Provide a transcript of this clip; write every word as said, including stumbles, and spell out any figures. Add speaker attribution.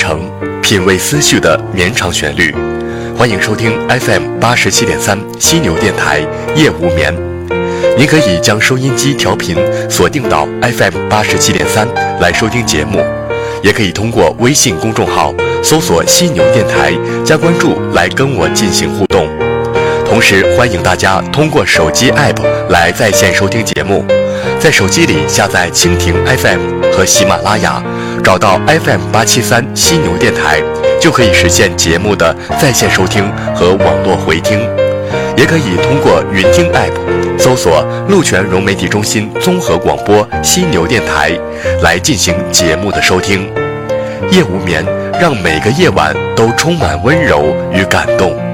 Speaker 1: 程，品味思绪的绵长旋律。欢迎收听 F M 八十七点三犀牛电台夜无眠。您可以将收音机调频锁定到 F M 八十七点三来收听节目，也可以通过微信公众号搜索犀牛电台加关注来跟我进行互动。同时欢迎大家通过手机 App 来在线收听节目，在手机里下载蜻蜓 F M 和喜马拉雅，找到 F M 八七三犀牛电台，就可以实现节目的在线收听和网络回听。也可以通过云听 App 搜索鹿泉融媒体中心综合广播犀牛电台来进行节目的收听。夜无眠，让每个夜晚都充满温柔与感动。